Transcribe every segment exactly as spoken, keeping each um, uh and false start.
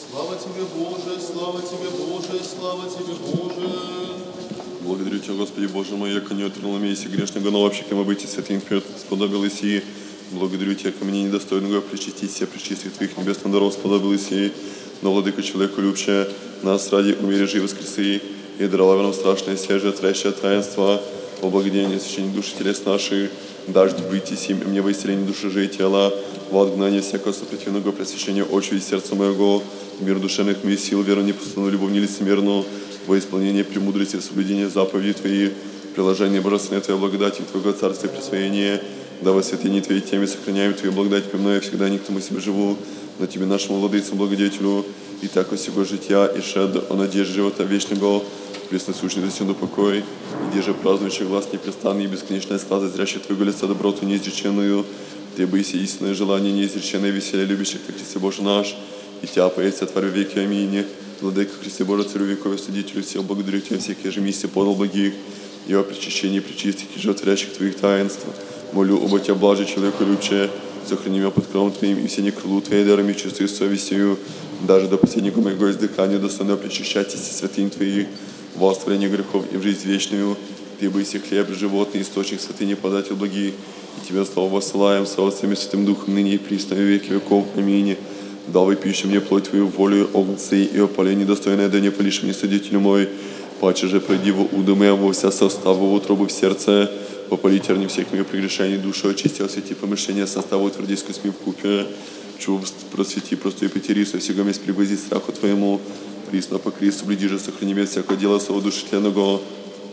Слава Тебе, Боже, слава Тебе, Боже, слава Тебе, Боже. Благодарю Тебя, Господи Боже мой, яко не отринул мейся грешного налобщиком, а быть и святым Твоим сподобилось и. Благодарю Тебя, ко мне недостойного причастить себя, причистых Твоих небесных даров сподобилось и. Но, Владыка, человеку любче, нас ради умережи и воскресы, и даровав нам страшное свежее, трящее таинство, о благодеянии священных души телес наших, дождь быть и сим, и мне во исцеление души же и тела, во отгнание всякого сопротивного просвещения очи и сердца моего, мир душевных моих сил, веру непостоянную, любовь нелицемерную, во исполнение премудрости и соблюдения заповедей Твоих, приложение божественной Твоей благодати, Твоего царства и присвоения, да во святыне Твоей теме сохраняем Твою благодать премною всегда, никто мы себе живу, на Тебе нашему владыцу, благодетелю, и так во всего жития, и шед о надежде живота вечного, пресносущный до сюда покой, и держи празднующий глаз непрестанный и бесконечная слава, зрящий Твоего лица доброту неизреченную, Ты боися истинное желание неизреченное веселье любящих Ты, Христе Боже наш, и Тебя поэция Творю веки, аминь. Владыка Христе Боже, Царю веков, Судителю всех, благодарю Тебя всех ежеместе подал благих, и о причащении причистых и животворящих Твоих таинств. Молю оба Тебя, блаже человеку любче, сохрани меня под кровом Твоим и все не крылу Твоей дарами чувствую совестью, даже до последнего моего издыхания достойно причащайтесь святынь Твоих, во оставление грехов и в жизнь вечную. Ты бойся хлеб, животный, источник святыни, податель благих, и Тебя слово воссылаем, со Отцем и Святым Духом, ныне и присно и веки веков. Аминь. Дал пищу мне плоть Твою, волю, огнцы и опаление достойное, да не полишь мне, судитель мой. Паче же пройди во уды моя, во вся состава, в утробу в сердце, попали терни всех моих прегрешений, душу очисти, освети помышления, состава утверди с косми в купе, чувств просвети, просто и потери, со всего мест пригвози страху Твоему, присно по Христу, блиди же, сохрани меня всякое дело своего душетленного.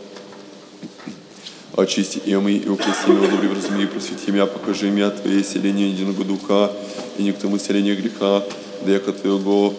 Очисти и омый, и укрепи меня, добрый разуми, и просвети меня, покажи меня Твое селение единого духа, и не к тому селению греха, да яко Твоего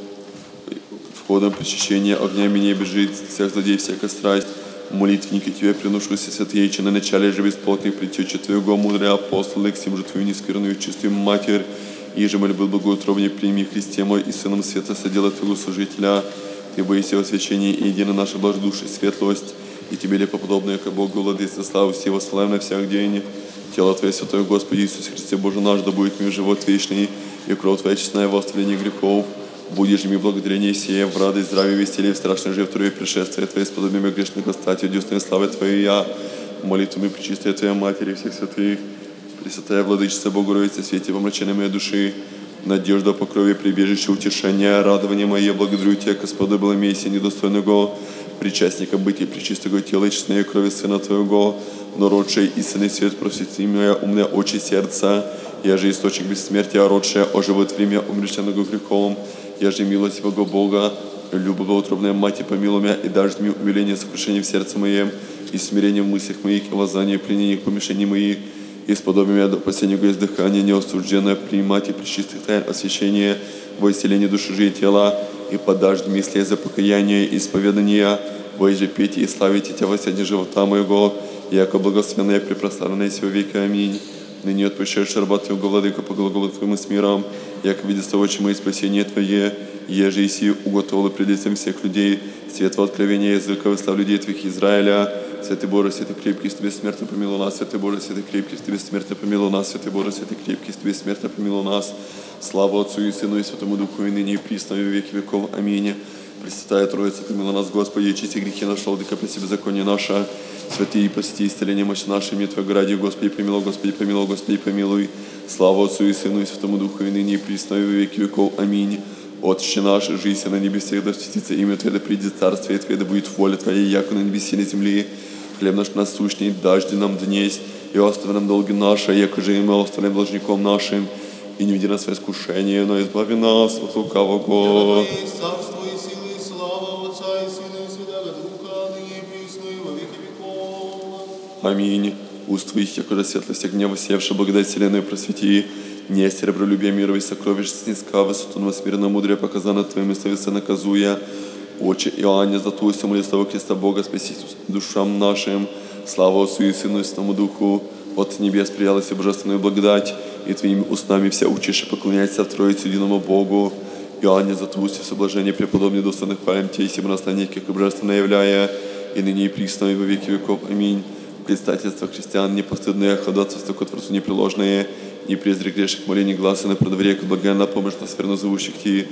входом причащения огня меня бежит, всех злодей, всякая страсть, молитвенники Тебе приношуся святые, че на начале же бесплотных притече Твоего, мудрый апостол, лексим же Твою нескверную чистую Матерь, и же мольбы благоутробнее прими Христе мой, и Сыном Света содела Твоего служителя, Ты боися освящения и едино наша блаждушие, светлость, и Тебе лепоподобное, как Богу, владыца, славу всего, славим на всех день. Тело Твое, Святое Господи Иисус Христе Боже наш, да будет мир живот вечный, и кровь Твоя честная во оставлении грехов. Будешь ми благодарение сие, в радость, здравие, веселье, в страшной же второе пришествие Твое, сподобием грешных остатью, дюстной славы Твоей я, молитвами пречистая Твоя Матери всех святых, Пресвятая Владычица Богородица, свете помраченной моей души, надежда, покрове, прибежище, утешение, радование мое, благодарю Тебя, Господа, было месяца недостойного, причастника быть и пречистого тела и честной крови Сына Твоего, но родший истинный свет просвети меня, умные очи сердца, я же источник бессмертия, родшая, оживотвори меня, умерщенного грехом, я же милость Бога Бога, любовоутробная Мать, и помилуй меня, и дашь мне умиление, сокрушение в сердце моем, и смирение в мыслях моих, и лазание, пленение, помешаний моих, и сподоби меня до последнего издыхания, неосужденное принимать и причистых тайн освящения, во исцеление души же и тела, и подашь мысли за покаяние и исповедание, во же пейте и славите Тебя во сяде живота моего, яко благословенное препрославленное сего века. Аминь. Ныне отпущаешь рабат Твоего, Владыка, по глаголу Твоему с миром, яко видится очи мои спасение Твое, еже и си уготовало пред лицем всех людей, светло откровения языка, выслав людей Твоих Израиля. Святый Боже, святый крепкий, с Тебе смертно помилуй нас, святый Боже, святый крепкий, с Тебе смертно помилуй нас, святый Боже, святый крепкий, с Тебе смертно помилуй нас. Слава Отцу и Сыну и Святому Духу, и ныне и присно, и во веки веков. Аминь. Пресвятая Троица, помилуй нас, Господи, очисти грехи наши, владыка, прости беззаконие наше, святые, прости, исцеление мощи нашей, мне Твоего ради, Господи, помилуй, Господи, помилуй, Господи, помилуй. Слава Отцу и Сыну и Святому Духу, и ныне и присно, и во веки веков. Аминь. Отче наш, жизнь на небесах, да светится имя Твое, да придет царствие Твое, да будет воля Твоя, яко на небесе и на земле. Хлеб наш насущный, дажди нам днесь, и остави нам долги наши, яко же и мы оставляем должником нашим, и не веди нас в искушение, но избави нас от лукавого. Царство и сила и слава Отца и Сына и Святого Духа, ныне и присно и во веки веков. Аминь. Уст Твоих, яко же светлость огня, севши благодать вселенную просвети, не серебролюбие мировой сокровищ снизка, высоту смиренно мудрее показано Твоими словеса наказуя. Отче Иоанне, затуйся, моли слава Христа Бога, спаси душам нашим. Слава Отцу и Сыну и Святому Духу, от небес приялась божественную благодать, и Твоими устами вся учишь поклоняйся в Троице единому Богу. Иоанне, затуйся, все блажение преподобный достойных хвалим Тебе, и сим наставники, как божественно являя, и ныне и присно, и во веки веков. Аминь. Предстательство христиан непостыдное, ходатайство ко Творцу непреложное, не презри грешных молений гласа на продворе, как благая на помощь нас верно зовущих Ти.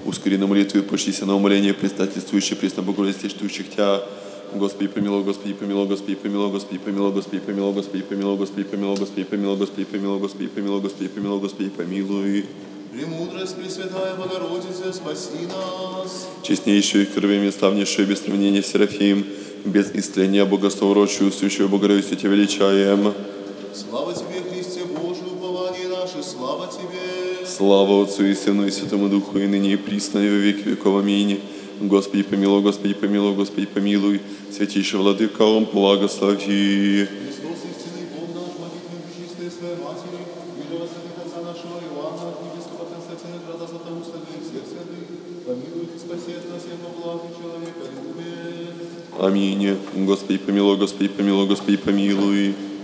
ускори на молитву и почтися на умоление предстательствующих, пресно богородствующих Тя. Господи, помилуй, Господи, помилуй, Господи, помилуй, Господи, помилуй, Господи, помилуй, Господи, помилуй, Господи, помилуй, Господи, помилуй, Господи, помилуй, Господи, помилуй, Господи, помилуй, Господи, помилуй. Премудрость Пресвятая Богородица, спаси нас. Честнейшую и кровями ставнейшую без сравнения Серафим, без истления богословрочую, сущую Богородицу Тебя величаем. Слава Тебе, Христе Божий, упование наше, слава Тебе. Слава Отцу и Сыну и Святому Духу, и ныне и присно, и во веки веков. Аминь. Господи, помилуй, Господи, помилуй, Господи, помилуй. Святейший Владыка, Он благослови. Христос, истинный Бог наш, молитвы пречистой Своей Матери, милого святых Отца нашего Иоанна, епископа Константина, града Златоуста, и всех святых, помилуй и спаси от нас, яко благо человека любит. Аминь. Господи, помилуй, Господи, помилуй, Господи, помилуй.